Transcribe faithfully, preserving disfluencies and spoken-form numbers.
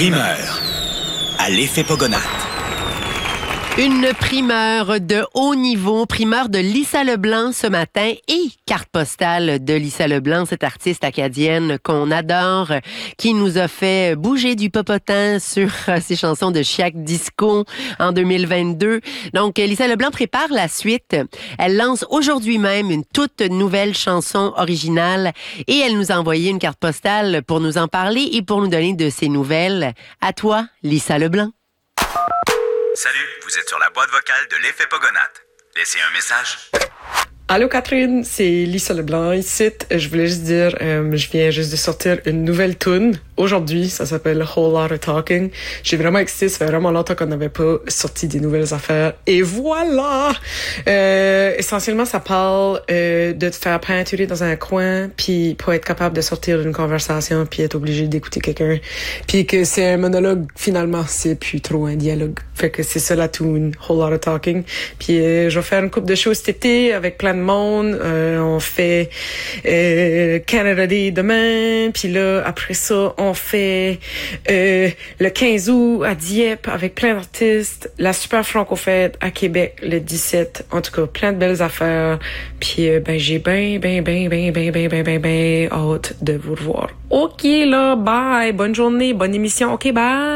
Primeur à l'effet Pogonat. Une primeur de haut niveau, primeur de Lisa Leblanc ce matin et carte postale de Lisa Leblanc, cette artiste acadienne qu'on adore, qui nous a fait bouger du popotin sur ses chansons de Chiac Disco en deux mille vingt-deux. Donc, Lisa Leblanc prépare la suite. Elle lance aujourd'hui même une toute nouvelle chanson originale et elle nous a envoyé une carte postale pour nous en parler et pour nous donner de ses nouvelles. À toi, Lisa Leblanc. Salut, vous êtes sur la boîte vocale de l'effet Pogonat. Laissez un message. Allô Catherine, c'est Lisa Leblanc ici. Je voulais juste dire, euh, je viens juste de sortir une nouvelle tune aujourd'hui. Ça s'appelle Whole Lotta Talking. J'ai vraiment excité, ça fait vraiment longtemps qu'on n'avait pas sorti des nouvelles affaires. Et voilà! Euh, essentiellement, ça parle euh, de te faire peinturer dans un coin, puis pas être capable de sortir d'une conversation, puis être obligé d'écouter quelqu'un. Puis que c'est un monologue, finalement, c'est plus trop un dialogue. Fait que c'est ça la tune, Whole Lotta Talking. Puis euh, je vais faire une couple de shows cet été avec plein de monde. Euh, on fait euh, Canada Day demain. Puis là, après ça, on fait euh, le quinze août à Dieppe avec plein d'artistes. La Super Franco-Fête à Québec le dix-sept. En tout cas, plein de belles affaires. Puis euh, ben j'ai ben, ben, ben, ben, ben, ben, ben, ben, ben hâte de vous revoir. OK, là, bye. Bonne journée, bonne émission. OK, bye.